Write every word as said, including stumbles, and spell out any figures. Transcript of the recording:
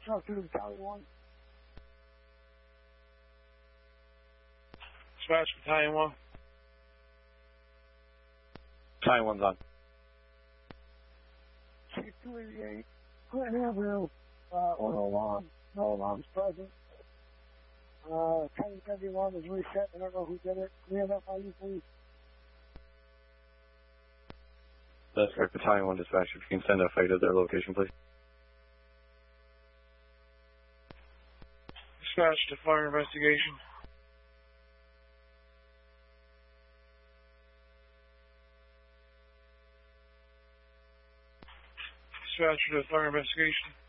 Talk to Battalion one. Dispatch Battalion one. Battalion one's on. six two eighty-eight. Clinton Avenue. Uh, auto alarm. No alarms present. Uh, ten seventy-one is reset. I don't know who did it. We have F I U, please. That's correct. Battalion one dispatch. If you can send a fight to their location, please. Dispatch to fire investigation. Dispatch to fire investigation.